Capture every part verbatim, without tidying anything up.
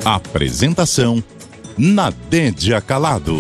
Apresentação: Nadédia Calado.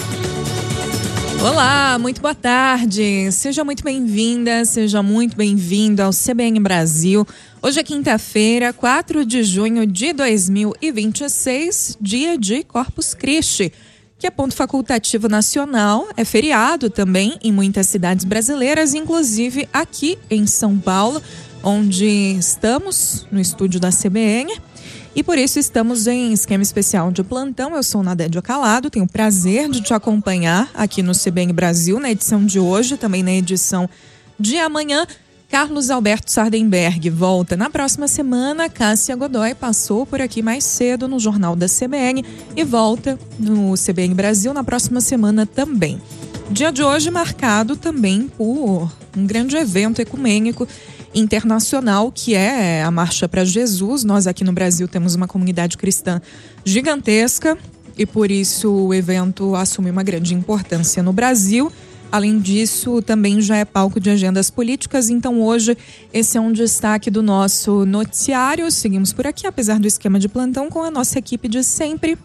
Olá, muito boa tarde. Seja muito bem-vinda, seja muito bem-vindo ao C B N Brasil. Hoje é quinta-feira, quatro de junho de dois mil e vinte e seis, dia de Corpus Christi, que é ponto facultativo nacional, é feriado também em muitas cidades brasileiras, inclusive aqui em São Paulo, onde estamos no estúdio da C B N. E por isso estamos em esquema especial de plantão. Eu sou Nadédia Calado, tenho o prazer de te acompanhar aqui no C B N Brasil, na edição de hoje, também na edição de amanhã. Carlos Alberto Sardenberg volta na próxima semana. Cássia Godoy passou por aqui mais cedo no Jornal da C B N e volta no C B N Brasil na próxima semana também. Dia de hoje marcado também por um grande evento ecumênico internacional, que é a Marcha para Jesus. Nós aqui no Brasil temos uma comunidade cristã gigantesca e por isso o evento assume uma grande importância no Brasil. Além disso, também já é palco de agendas políticas, então hoje esse é um destaque do nosso noticiário. Seguimos por aqui, apesar do esquema de plantão, com a nossa equipe de sempre.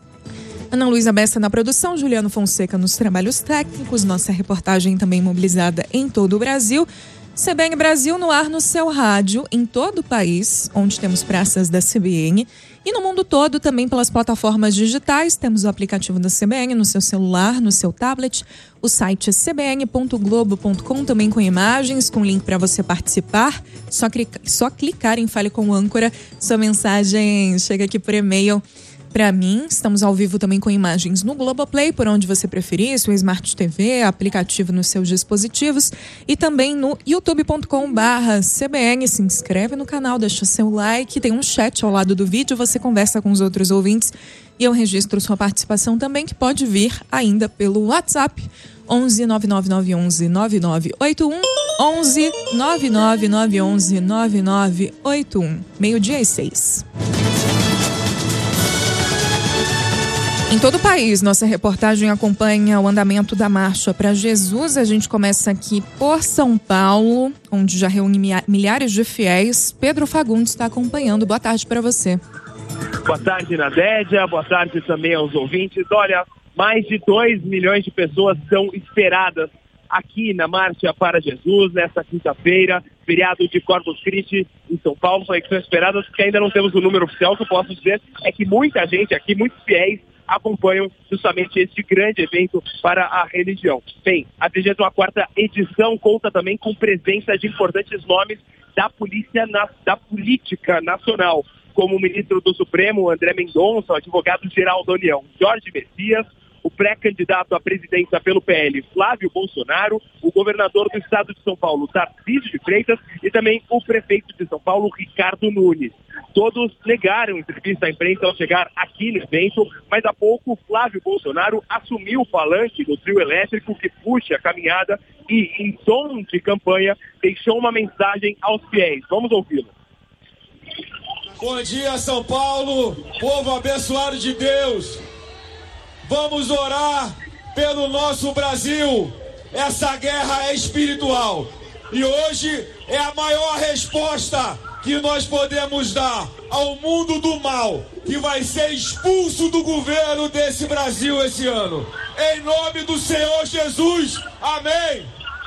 Ana Luísa Bessa na produção, Juliano Fonseca nos trabalhos técnicos, nossa reportagem também mobilizada em todo o Brasil. C B N Brasil no ar no seu rádio, em todo o país, onde temos praças da C B N. E no mundo todo, também pelas plataformas digitais, temos o aplicativo da C B N no seu celular, no seu tablet. O site é c b n ponto globo ponto com, também com imagens, com link para você participar. Só, clica, só clicar em Fale com o Âncora, sua mensagem chega aqui por e-mail para mim. Estamos ao vivo também com imagens no Globoplay, por onde você preferir, sua Smart T V, aplicativo nos seus dispositivos, e também no youtube ponto com barra C B N. Se inscreve no canal, deixa seu like, tem um chat ao lado do vídeo, você conversa com os outros ouvintes e eu registro sua participação também, que pode vir ainda pelo WhatsApp onze nove nove nove onze nove nove oito um, onze nove nove nove onze nove nove oito um. Meio-dia e seis. Em todo o país, nossa reportagem acompanha o andamento da Marcha para Jesus. A gente começa aqui por São Paulo, onde já reúne milhares de fiéis. Pedro Fagundes está acompanhando. Boa tarde para você. Boa tarde, Nadédia. Boa tarde também aos ouvintes. Olha, mais de dois milhões de pessoas são esperadas aqui na Marcha para Jesus, nesta quinta-feira, feriado de Corpus Christi em São Paulo. São que são esperadas, porque ainda não temos o número oficial. O que eu posso dizer é que muita gente aqui, muitos fiéis, acompanham justamente este grande evento para a religião. Bem, a trigésima quarta edição conta também com presença de importantes nomes da polícia, na, da política nacional, como o ministro do Supremo, André Mendonça, o advogado-geral da União, Jorge Messias, o pré-candidato à presidência pelo P L, Flávio Bolsonaro, o governador do estado de São Paulo, Tarcísio de Freitas, e também o prefeito de São Paulo, Ricardo Nunes. Todos negaram entrevista à imprensa ao chegar aqui no evento, mas há pouco Flávio Bolsonaro assumiu o falante do trio elétrico que puxa a caminhada e, em tom de campanha, deixou uma mensagem aos fiéis. Vamos ouvi-lo. Bom dia, São Paulo, povo abençoado de Deus. Vamos orar pelo nosso Brasil. Essa guerra é espiritual e hoje é a maior resposta que nós podemos dar ao mundo do mal, que vai ser expulso do governo desse Brasil esse ano. Em nome do Senhor Jesus, amém.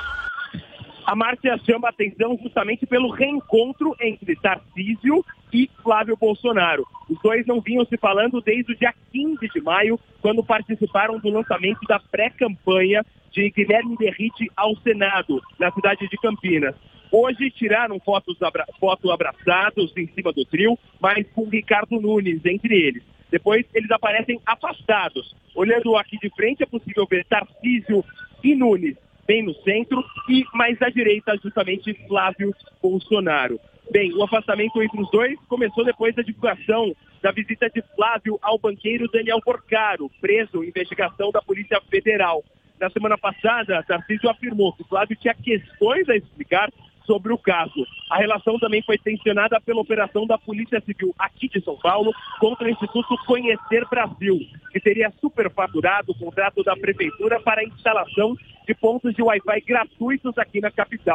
A marcha chama a atenção justamente pelo reencontro entre Tarcísio e Flávio Bolsonaro. Os dois não vinham se falando desde o dia quinze de maio, quando participaram do lançamento da pré-campanha de Guilherme Derrite ao Senado, na cidade de Campinas. Hoje tiraram fotos abra- foto abraçados em cima do trio, mas com Ricardo Nunes entre eles. Depois eles aparecem afastados. Olhando aqui de frente é possível ver Tarcísio e Nunes bem no centro e mais à direita justamente Flávio Bolsonaro. Bem, o afastamento entre os dois começou depois da divulgação da visita de Flávio ao banqueiro Daniel Porcaro, preso em investigação da Polícia Federal. Na semana passada, Tarcísio afirmou que Flávio tinha questões a explicar sobre o caso. A relação também foi tensionada pela operação da Polícia Civil aqui de São Paulo contra o Instituto Conhecer Brasil, que teria superfaturado o contrato da Prefeitura para a instalação de pontos de Wi-Fi gratuitos aqui na capital.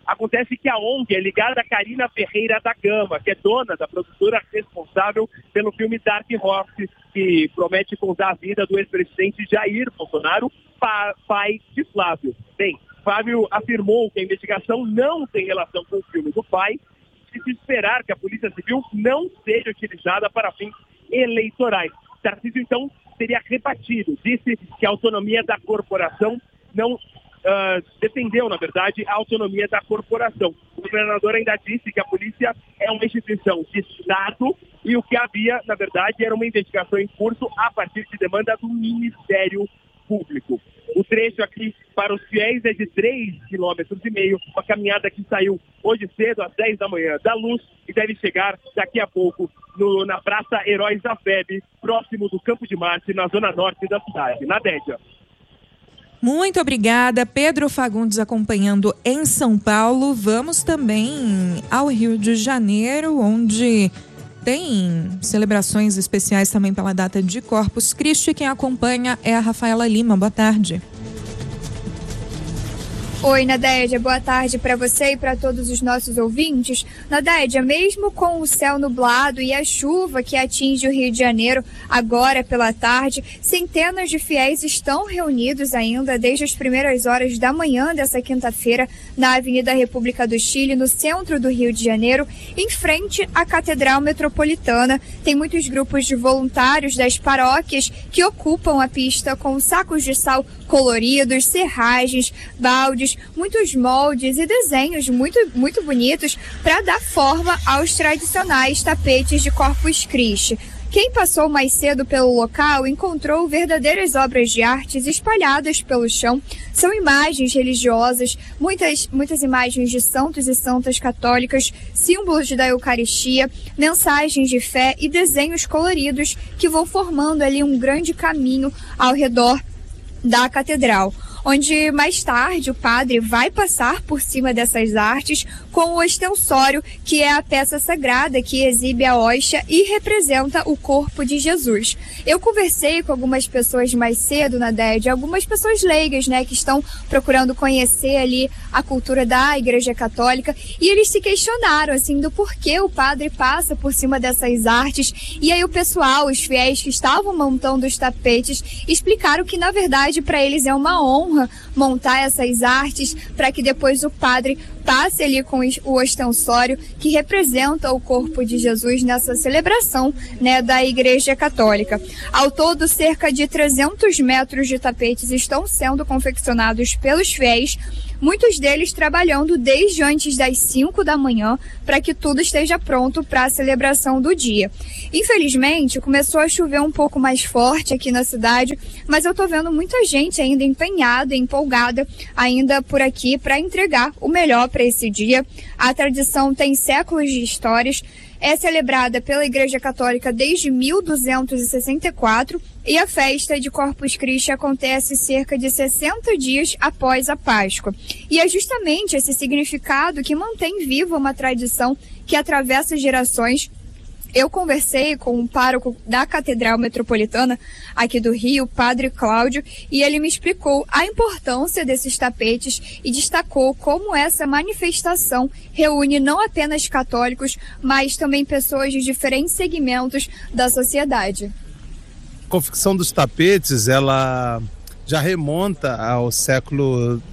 Acontece que a O N G é ligada a Karina Ferreira da Gama, que é dona da produtora responsável pelo filme Dark Horse, que promete contar a vida do ex-presidente Jair Bolsonaro, pai de Flávio. Bem, Flávio afirmou que a investigação não tem relação com o filme do pai e se esperar que a Polícia Civil não seja utilizada para fins eleitorais. Tarcísio, então, seria rebatido. Disse que a autonomia da corporação não... Uh, defendeu, na verdade, a autonomia da corporação. O governador ainda disse que a polícia é uma instituição de Estado e o que havia, na verdade, era uma investigação em curso a partir de demanda do Ministério Público. O trecho aqui para os fiéis é de três vírgula cinco quilômetros, uma caminhada que saiu hoje cedo, às dez da manhã, da Luz, e deve chegar daqui a pouco no, na Praça Heróis da F E B, próximo do Campo de Marte, na zona norte da cidade. Na Dédia. Muito obrigada, Pedro Fagundes, acompanhando em São Paulo. Vamos também ao Rio de Janeiro, onde tem celebrações especiais também pela data de Corpus Christi. Quem acompanha é a Rafaela Lima. Boa tarde. Oi, Nadédia, boa tarde para você e para todos os nossos ouvintes. Nadédia, mesmo com o céu nublado e a chuva que atinge o Rio de Janeiro agora pela tarde, centenas de fiéis estão reunidos ainda desde as primeiras horas da manhã dessa quinta-feira na Avenida República do Chile, no centro do Rio de Janeiro, em frente à Catedral Metropolitana. Tem muitos grupos de voluntários das paróquias que ocupam a pista com sacos de sal coloridos, serragens, baldes, muitos moldes e desenhos muito, muito bonitos para dar forma aos tradicionais tapetes de Corpus Christi. Quem passou mais cedo pelo local encontrou verdadeiras obras de artes espalhadas pelo chão. São imagens religiosas, muitas, muitas imagens de santos e santas católicas, símbolos da Eucaristia, mensagens de fé e desenhos coloridos que vão formando ali um grande caminho ao redor da catedral, onde mais tarde o padre vai passar por cima dessas artes com o ostensório, que é a peça sagrada que exibe a hóstia e representa o corpo de Jesus. Eu conversei com algumas pessoas mais cedo na D E D, algumas pessoas leigas, né, que estão procurando conhecer ali a cultura da Igreja Católica, e eles se questionaram, assim, do porquê o padre passa por cima dessas artes. E aí o pessoal, os fiéis que estavam montando os tapetes, explicaram que, na verdade, para eles é uma honra montar essas artes, para que depois o padre passe ali com o ostensório que representa o corpo de Jesus nessa celebração, né, da Igreja Católica. Ao todo, cerca de trezentos metros de tapetes estão sendo confeccionados pelos fiéis, muitos deles trabalhando desde antes das cinco da manhã para que tudo esteja pronto para a celebração do dia. Infelizmente, começou a chover um pouco mais forte aqui na cidade, mas eu tô vendo muita gente ainda empenhada, empolgada ainda por aqui para entregar o melhor para esse dia. A tradição tem séculos de histórias, é celebrada pela Igreja Católica desde mil duzentos e sessenta e quatro e a festa de Corpus Christi acontece cerca de sessenta dias após a Páscoa. E é justamente esse significado que mantém viva uma tradição que atravessa gerações. Eu conversei com um pároco da Catedral Metropolitana aqui do Rio, Padre Cláudio, e ele me explicou a importância desses tapetes e destacou como essa manifestação reúne não apenas católicos, mas também pessoas de diferentes segmentos da sociedade. A confecção dos tapetes, ela já remonta ao século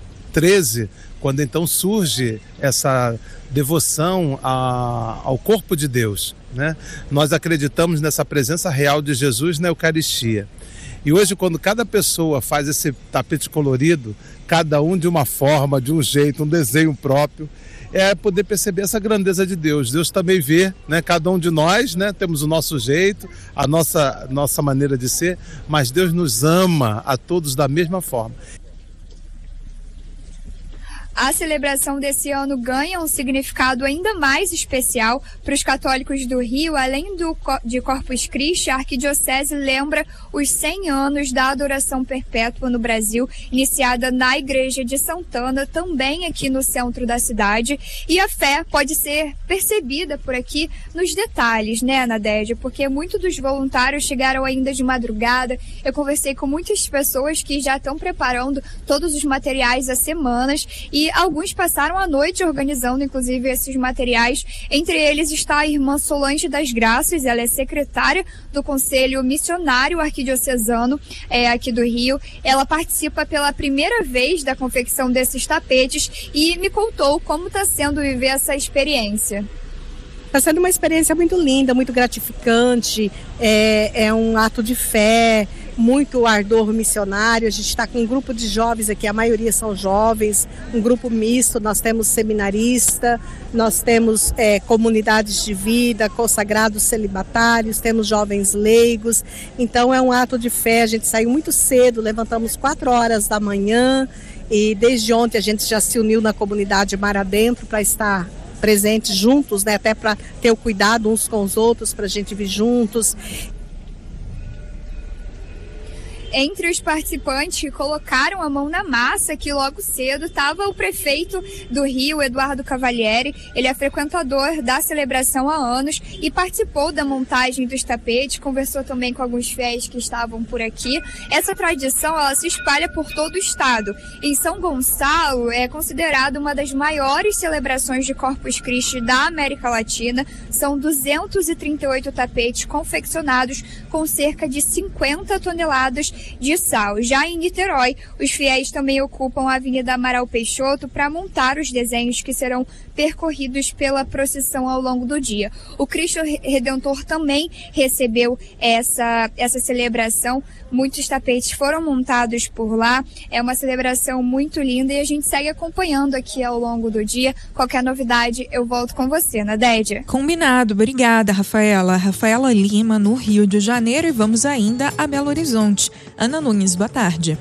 treze, quando então surge essa devoção a, ao corpo de Deus, né? Nós acreditamos nessa presença real de Jesus na Eucaristia. E hoje, quando cada pessoa faz esse tapete colorido, cada um de uma forma, de um jeito, um desenho próprio, é poder perceber essa grandeza de Deus. Deus também vê, né? Cada um de nós, né? Temos o nosso jeito, a nossa, nossa maneira de ser, mas Deus nos ama a todos da mesma forma. A celebração desse ano ganha um significado ainda mais especial para os católicos do Rio. Além do, de Corpus Christi, a Arquidiocese lembra os cem anos da adoração perpétua no Brasil, iniciada na Igreja de Santana, também aqui no centro da cidade. E a fé pode ser percebida por aqui nos detalhes, né, Nadédia? Porque muitos dos voluntários chegaram ainda de madrugada. Eu conversei com muitas pessoas que já estão preparando todos os materiais há semanas e e alguns passaram a noite organizando, inclusive, esses materiais. Entre eles está a irmã Solange das Graças, ela é secretária do Conselho Missionário Arquidiocesano é, aqui do Rio. Ela participa pela primeira vez da confecção desses tapetes e me contou como está sendo viver essa experiência. Está sendo uma experiência muito linda, muito gratificante, é, é um ato de fé, muito ardor missionário. A gente está com um grupo de jovens aqui, a maioria são jovens, um grupo misto, nós temos seminarista, nós temos é, comunidades de vida, consagrados celibatários, temos jovens leigos, então é um ato de fé. A gente saiu muito cedo, levantamos quatro horas da manhã e desde ontem a gente já se uniu na comunidade Mar Adentro para estar presentes juntos, né, até para ter o cuidado uns com os outros, para a gente vir juntos. Entre os participantes que colocaram a mão na massa, que logo cedo estava o prefeito do Rio, Eduardo Cavalieri. Ele é frequentador da celebração há anos e participou da montagem dos tapetes, conversou também com alguns fiéis que estavam por aqui. Essa tradição, ela se espalha por todo o estado. Em São Gonçalo, é considerada uma das maiores celebrações de Corpus Christi da América Latina. São duzentos e trinta e oito tapetes confeccionados com cerca de cinquenta toneladas de sal. Já em Niterói, os fiéis também ocupam a Avenida Amaral Peixoto para montar os desenhos que serão percorridos pela procissão ao longo do dia. O Cristo Redentor também recebeu essa, essa celebração. Muitos tapetes foram montados por lá. É uma celebração muito linda e a gente segue acompanhando aqui ao longo do dia. Qualquer novidade, eu volto com você, Nadédia. Combinado. Obrigada, Rafaela. Rafaela Lima, no Rio de Janeiro, e vamos ainda a Belo Horizonte. Ana Nunes, boa tarde.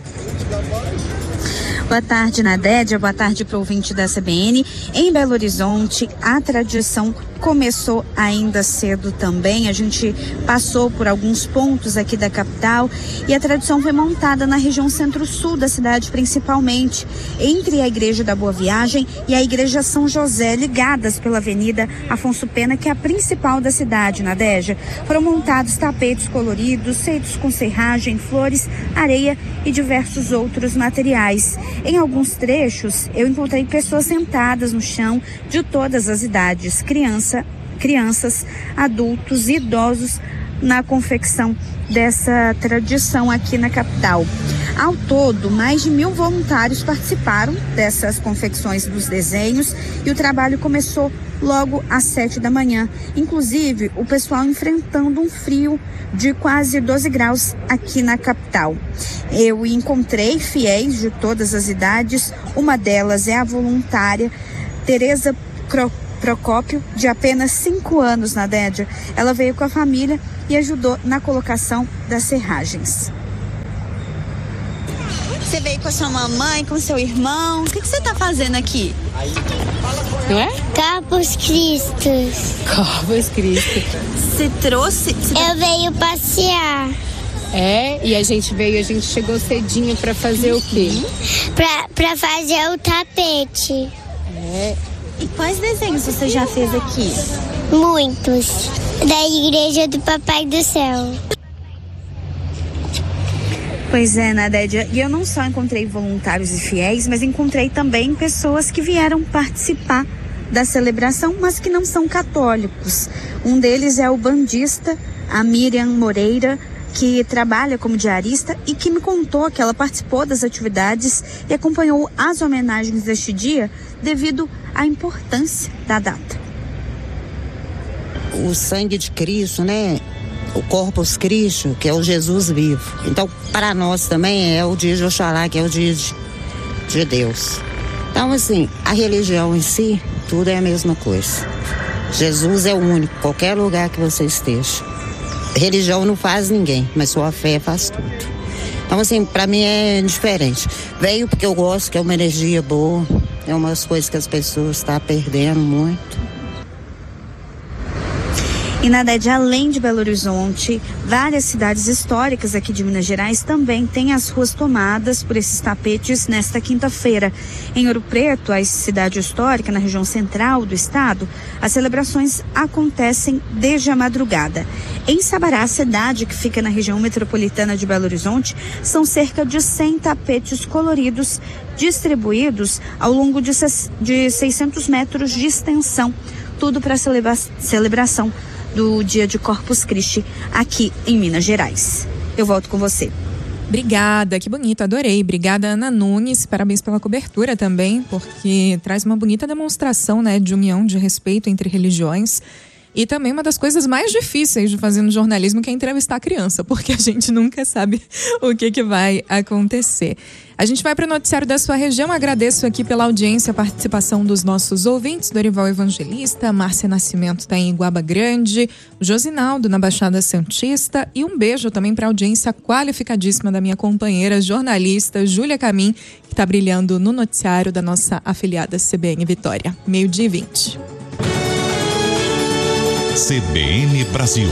Boa tarde, Nadédia. Boa tarde para o ouvinte da C B N. Em Belo Horizonte, a tradição começou ainda cedo também. A gente passou por alguns pontos aqui da capital e a tradição foi montada na região centro-sul da cidade, principalmente entre a Igreja da Boa Viagem e a Igreja São José, ligadas pela Avenida Afonso Pena, que é a principal da cidade, Nadégia. Foram montados tapetes coloridos, feitos com serragem, flores, areia e diversos outros materiais. Em alguns trechos, eu encontrei pessoas sentadas no chão de todas as idades, criança, crianças, adultos e idosos, na confecção dessa tradição aqui na capital. Ao todo, mais de mil voluntários participaram dessas confecções dos desenhos e o trabalho começou logo às sete da manhã. Inclusive, o pessoal enfrentando um frio de quase doze graus aqui na capital. Eu encontrei fiéis de todas as idades, uma delas é a voluntária Tereza Cro Procópio, de apenas cinco anos, Nadédia. Ela veio com a família e ajudou na colocação das serragens. Você veio com a sua mamãe, com seu irmão. O que, que você está fazendo aqui? Não é? Corpus Christi. Corpus Christi. Você trouxe? Você Eu veio passear. É, e a gente veio, a gente chegou cedinho para fazer o quê? Pra, pra fazer o tapete. É. E quais desenhos você já fez aqui? Muitos. Da Igreja do Papai do Céu. Pois é, Nadédia, e eu não só encontrei voluntários e fiéis, mas encontrei também pessoas que vieram participar da celebração, mas que não são católicos. Um deles é o bandista, a Miriam Moreira, que trabalha como diarista e que me contou que ela participou das atividades e acompanhou as homenagens deste dia devido à importância da data. O sangue de Cristo, né? O Corpus Christi, que é o Jesus vivo. Então, para nós também é o dia de Oxalá, que é o dia de, de Deus. Então, assim, a religião em si, tudo é a mesma coisa. Jesus é o único, qualquer lugar que você esteja. Religião não faz ninguém, mas sua fé faz tudo. Então, assim, para mim é diferente. Veio porque eu gosto, que é uma energia boa, é umas coisas que as pessoas estão perdendo muito. E na D E D, além de Belo Horizonte, várias cidades históricas aqui de Minas Gerais também têm as ruas tomadas por esses tapetes nesta quinta-feira. Em Ouro Preto, a cidade histórica, na região central do estado, as celebrações acontecem desde a madrugada. Em Sabará, cidade que fica na região metropolitana de Belo Horizonte, são cerca de cem tapetes coloridos distribuídos ao longo de seiscentos metros de extensão, tudo para a celebra- celebração do Dia de Corpus Christi aqui em Minas Gerais. Eu volto com você. Obrigada, que bonito, adorei. Obrigada, Ana Nunes, parabéns pela cobertura também, porque traz uma bonita demonstração, né, de união, de respeito entre religiões. E também uma das coisas mais difíceis de fazer no jornalismo, que é entrevistar a criança, porque a gente nunca sabe o que, que vai acontecer. A gente vai para o noticiário da sua região. Agradeço aqui pela audiência, a participação dos nossos ouvintes, Dorival Evangelista, Márcia Nascimento está em Iguaba Grande, Josinaldo na Baixada Santista, e um beijo também para a audiência qualificadíssima da minha companheira jornalista Júlia Camin, que está brilhando no noticiário da nossa afiliada C B N Vitória. Meio-dia e vinte. C B N Brasil.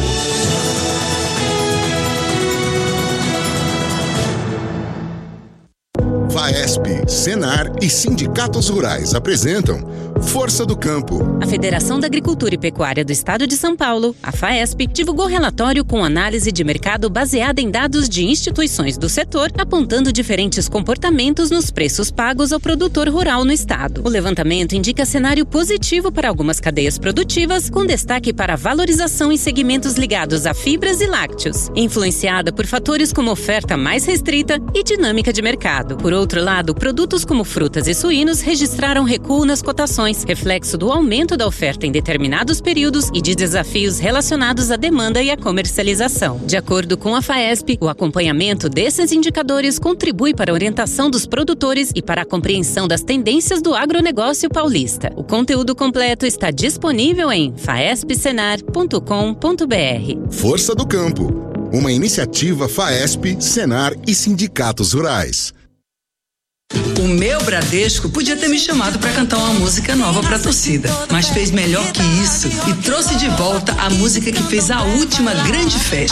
FAESP, Senar e sindicatos rurais apresentam Força do Campo. A Federação da Agricultura e Pecuária do Estado de São Paulo, a FAESP, divulgou relatório com análise de mercado baseada em dados de instituições do setor, apontando diferentes comportamentos nos preços pagos ao produtor rural no estado. O levantamento indica cenário positivo para algumas cadeias produtivas, com destaque para a valorização em segmentos ligados a fibras e lácteos, influenciada por fatores como oferta mais restrita e dinâmica de mercado. Por outro lado, produtos como frutas e suínos registraram recuo nas cotações, reflexo do aumento da oferta em determinados períodos e de desafios relacionados à demanda e à comercialização. De acordo com a FAESP, o acompanhamento desses indicadores contribui para a orientação dos produtores e para a compreensão das tendências do agronegócio paulista. O conteúdo completo está disponível em faesp senar ponto com ponto br. Força do Campo, uma iniciativa FAESP, Senar e sindicatos rurais. O meu Bradesco podia ter me chamado para cantar uma música nova para a torcida, mas fez melhor que isso e trouxe de volta a música que fez a última grande festa.